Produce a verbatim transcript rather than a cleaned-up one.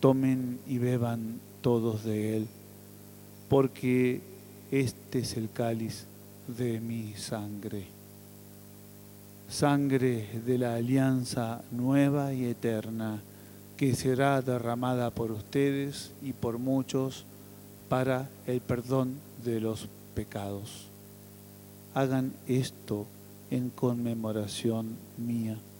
Tomen y beban todos de él, porque este es el cáliz de mi sangre. Sangre de la alianza nueva y eterna, que será derramada por ustedes y por muchos para el perdón de los pecados. Hagan esto en conmemoración mía.